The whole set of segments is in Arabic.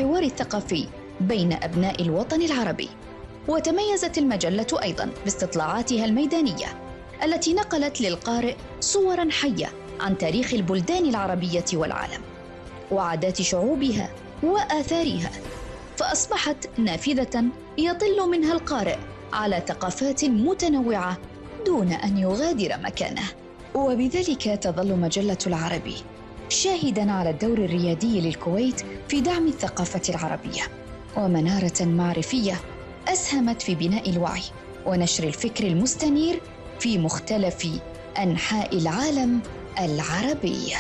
الحوار الثقافي بين أبناء الوطن العربي. وتميزت المجلة أيضاً باستطلاعاتها الميدانية التي نقلت للقارئ صوراً حية عن تاريخ البلدان العربية والعالم وعادات شعوبها وآثارها، فأصبحت نافذة يطل منها القارئ على ثقافات متنوعة دون أن يغادر مكانه. وبذلك تظل مجلة العربي شاهداً على الدور الريادي للكويت في دعم الثقافة العربية ومنارة معرفية أسهمت في بناء الوعي ونشر الفكر المستنير في مختلف أنحاء العالم العربي.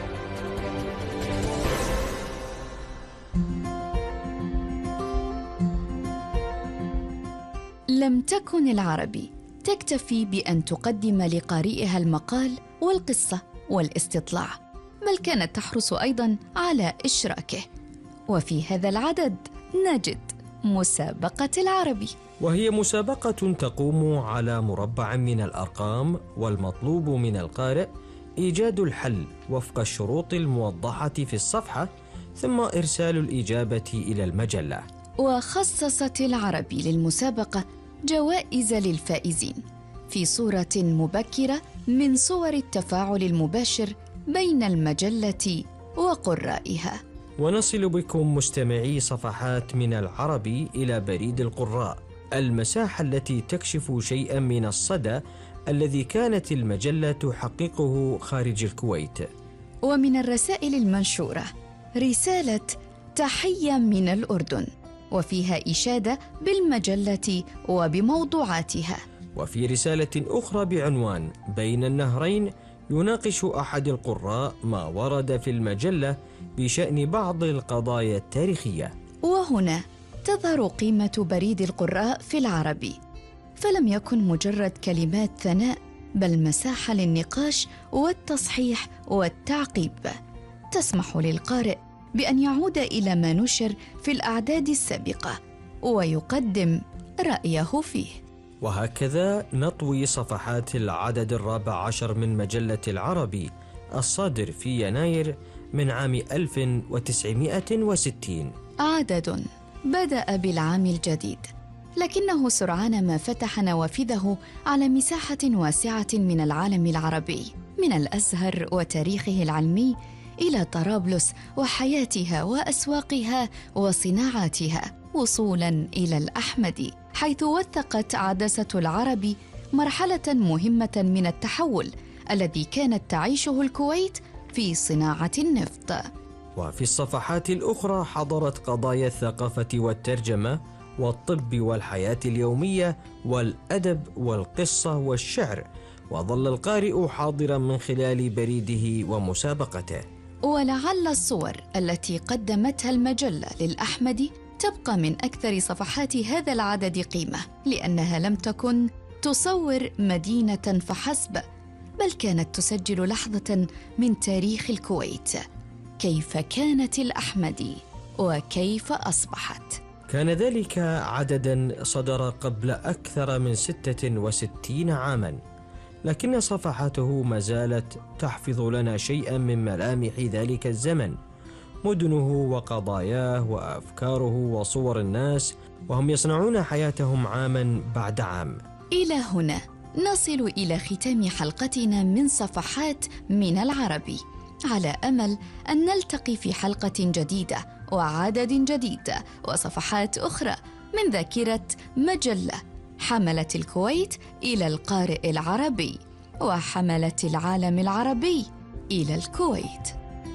لم تكن العربي تكتفي بأن تقدم لقارئها المقال والقصة والاستطلاع، بل كانت تحرص أيضاً على إشراكه. وفي هذا العدد نجد مسابقة العربي، وهي مسابقة تقوم على مربع من الأرقام، والمطلوب من القارئ إيجاد الحل وفق الشروط الموضحة في الصفحة ثم إرسال الإجابة إلى المجلة. وخصصت العربي للمسابقة جوائز للفائزين في صورة مبكرة من صور التفاعل المباشر بين المجلة وقرائها. ونصل بكم مستمعي صفحات من العربي إلى بريد القراء، المساحة التي تكشف شيئا من الصدى الذي كانت المجلة تحققه خارج الكويت. ومن الرسائل المنشورة رسالة تحية من الأردن، وفيها إشادة بالمجلة وبموضوعاتها. وفي رسالة أخرى بعنوان بين النهرين يناقش أحد القراء ما ورد في المجلة بشأن بعض القضايا التاريخية. وهنا تظهر قيمة بريد القراء في العربي، فلم يكن مجرد كلمات ثناء، بل مساحة للنقاش والتصحيح والتعقيب، تسمح للقارئ بأن يعود إلى ما نشر في الأعداد السابقة ويقدم رأيه فيه. وهكذا نطوي صفحات العدد 14 من مجلة العربي الصادر في يناير من عام 1960. عدد بدأ بالعام الجديد، لكنه سرعان ما فتح نوافذه على مساحة واسعة من العالم العربي، من الأزهر وتاريخه العلمي إلى طرابلس وحياتها وأسواقها وصناعاتها، وصولاً إلى الأحمدي، حيث وثقت عدسة العربي مرحلة مهمة من التحول الذي كانت تعيشه الكويت في صناعة النفط. وفي الصفحات الأخرى حضرت قضايا الثقافة والترجمة والطب والحياة اليومية والأدب والقصة والشعر، وظل القارئ حاضراً من خلال بريده ومسابقته. ولعل الصور التي قدمتها المجلة للأحمدي تبقى من أكثر صفحات هذا العدد قيمة، لأنها لم تكن تصور مدينة فحسب، بل كانت تسجل لحظة من تاريخ الكويت، كيف كانت الأحمدي وكيف أصبحت. كان ذلك عدداً صدر قبل أكثر من 66 عاماً، لكن صفحاته ما زالت تحفظ لنا شيئاً من ملامح ذلك الزمن، مدنه وقضاياه وأفكاره وصور الناس وهم يصنعون حياتهم عاماً بعد عام. إلى هنا نصل إلى ختام حلقتنا من صفحات من العربي، على أمل أن نلتقي في حلقة جديدة وعدد جديد وصفحات أخرى من ذاكرة مجلة حملت الكويت إلى القارئ العربي وحملت العالم العربي إلى الكويت.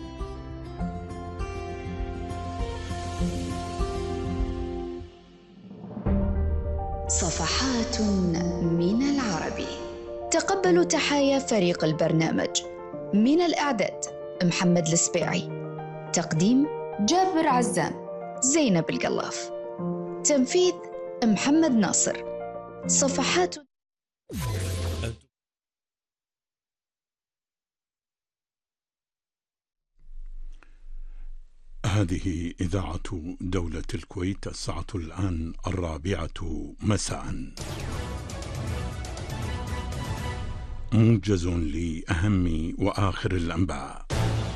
صفحات من العربي. تقبلوا تحايا فريق البرنامج. من الإعداد محمد السبيعي، تقديم جابر عزام، زينب القلاف، تنفيذ محمد ناصر. صفحات. هذه إذاعة دولة الكويت، الساعة الآن 4 مساء. موجز لأهم وآخر الأنباء.